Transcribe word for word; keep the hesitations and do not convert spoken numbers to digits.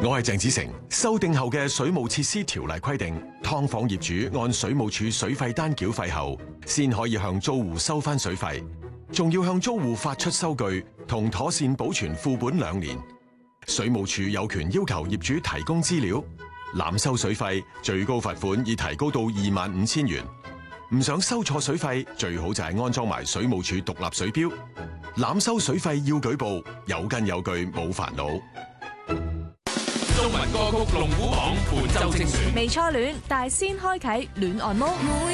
我係鄭子誠。修訂後嘅水務設施條例規定，劏房業主按水務署水費單繳費後，先可以向租戶收翻水費，仲要向租戶發出收據同妥善保存副本兩年。水務署有權要求業主提供資料，濫收水費最高罰款已提高到二萬五千元。唔想收錯水費，最好就係安裝埋水務署獨立水錶。濫收水費要舉報，有根有據冇煩惱。 中文歌曲龍虎榜本周精選。 未初戀，但係先開啟戀愛模。